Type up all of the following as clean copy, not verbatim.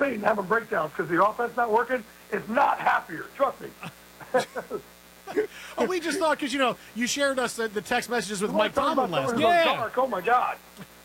Payton having breakdowns because the offense not working is not happier. Trust me. Oh, we just thought because, you shared us the text messages with Mike Tomlin last night. Yeah. Oh, my God.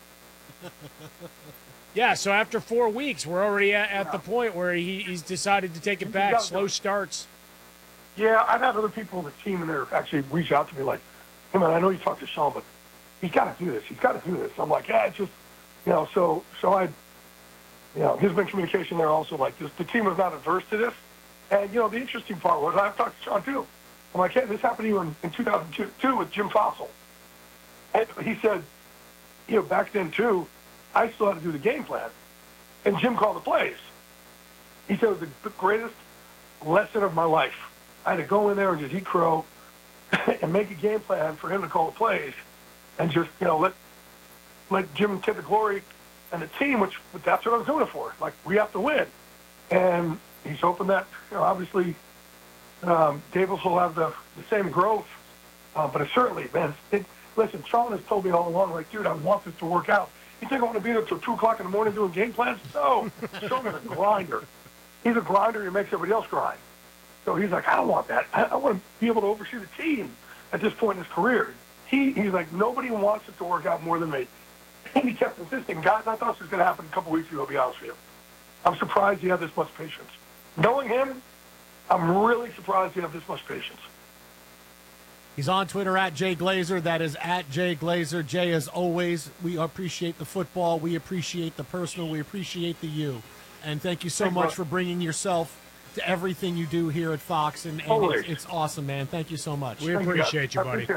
Yeah, so after 4 weeks, we're already at the point where he's decided to take it back, slow starts. Yeah, I've had other people on the team and they're actually reach out to me like, hey, man, I know you talked to Sean, but he's got to do this. He's got to do this. I'm like, yeah, it's just, so there's been communication there also. Like, the team was not averse to this. And, the interesting part was I've talked to Sean, too. I'm like, hey, this happened to you in 2002 with Jim Fossil. And he said, back then, too, I still had to do the game plan. And Jim called the plays. He said it was the greatest lesson of my life. I had to go in there and just eat crow and make a game plan for him to call the plays and just, let Jim take the glory and the team, which that's what I was doing it for. Like, we have to win. And he's hoping that, obviously, Davis will have the same growth. But it certainly, man, listen, Sean has told me all along, like, dude, I want this to work out. You think I want to be there till 2 o'clock in the morning doing game plans? No. Sean is a grinder. He's a grinder. He makes everybody else grind. So he's like, I don't want that. I want to be able to oversee the team at this point in his career. He's like, nobody wants it to work out more than me. And he kept insisting, guys, I thought this was going to happen a couple weeks ago, to be honest with you. I'm surprised he had this much patience. Knowing him, I'm really surprised he had this much patience. He's on Twitter at Jay Glazer. That is at Jay Glazer. Jay, as always, we appreciate the football. We appreciate the personal. We appreciate the you. And thank you so much for bringing yourself to everything you do here at Fox. And it's awesome, man. Thank you so much. We appreciate you, buddy.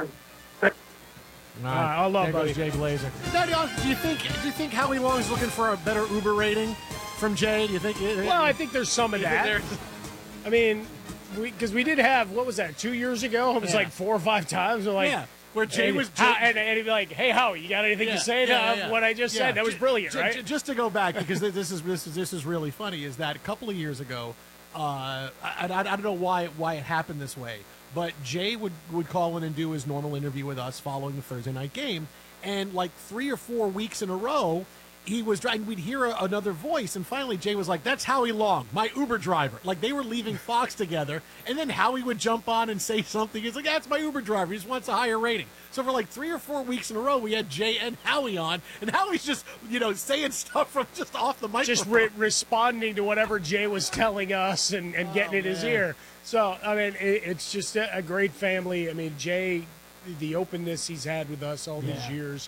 I love Jay Glazer. Now, do you think Howie Long is looking for a better Uber rating from Jay? Do you think? Well, I think there's some of that. I mean, because we did have, what was that, 2 years ago? It was like 4 or 5 times. Where Jay was... and he'd be like, hey, Howie, you got anything to say to what I just said? That was brilliant, right? Just to go back, because this is really funny, is that a couple of years ago, I don't know why it happened this way, but Jay would call in and do his normal interview with us following the Thursday night game, and like 3 or 4 weeks in a row, he was driving, we'd hear another voice, and finally Jay was like, that's Howie Long, my Uber driver. Like, they were leaving Fox together, and then Howie would jump on and say something. He's like, that's my Uber driver. He just wants a higher rating. So for like 3 or 4 weeks in a row, we had Jay and Howie on, and Howie's just, saying stuff from just off the microphone. Just responding to whatever Jay was telling us and getting in his ear. So, I mean, it's just a great family. I mean, Jay, the openness he's had with us all these years,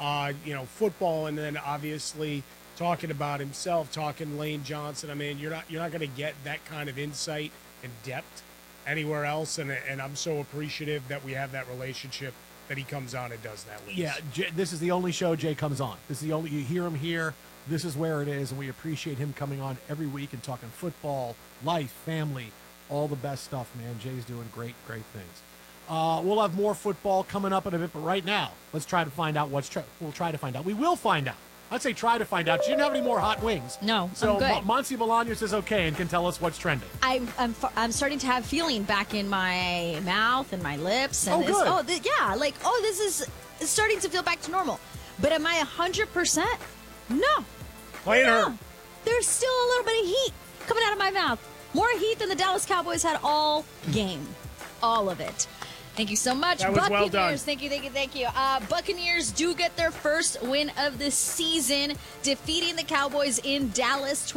football, and then obviously talking about himself, talking Lane Johnson. I mean, you're not going to get that kind of insight and depth anywhere else, and I'm so appreciative that we have that relationship that he comes on and does that with us. Yeah, this is the only show Jay comes on. This is the only, you hear him here. This is where it is, and we appreciate him coming on every week and talking football, life, family, all the best stuff, man. Jay's doing great things. We'll have more football coming up in a bit, but right now, let's try to find out we'll try to find out. We will find out. I'd say try to find out. She didn't have any more hot wings. No, so I'm good. Monty Bolaños is okay and can tell us what's trending. I'm starting to have feeling back in my mouth and my lips. And good. This is starting to feel back to normal. But am I 100%? No. Playing her. There's still a little bit of heat coming out of my mouth. More heat than the Dallas Cowboys had all game. All of it. Thank you so much. That was Buccaneers. Well done. Thank you. Buccaneers do get their first win of the season, defeating the Cowboys in Dallas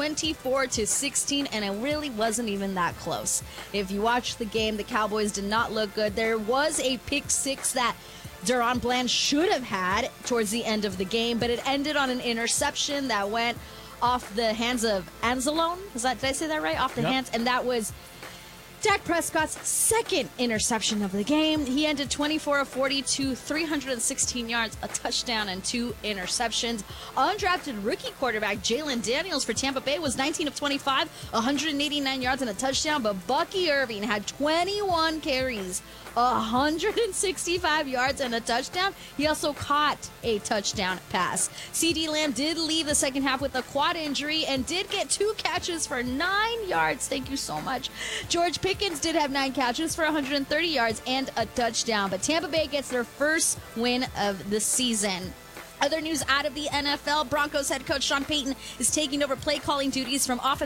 24-16, and it really wasn't even that close. If you watch the game, the Cowboys did not look good. There was a pick six that Deron Bland should have had towards the end of the game, but it ended on an interception that went off the hands of Anzalone. Did I say that right? Off the hands, and that was Dak Prescott's second interception of the game. He ended 24 of 42, 316 yards, a touchdown, and 2 interceptions. Undrafted rookie quarterback Jalen Daniels for Tampa Bay was 19 of 25, 189 yards, and a touchdown. But Bucky Irving had 21 carries, 165 yards, and a touchdown. He also caught a touchdown pass. CeeDee Lamb did leave the second half with a quad injury and did get 2 catches for 9 yards. Thank you so much. George Pickens did have 9 catches for 130 yards and a touchdown. But Tampa Bay gets their first win of the season. Other news out of the NFL, Broncos head coach Sean Payton is taking over play calling duties from offensive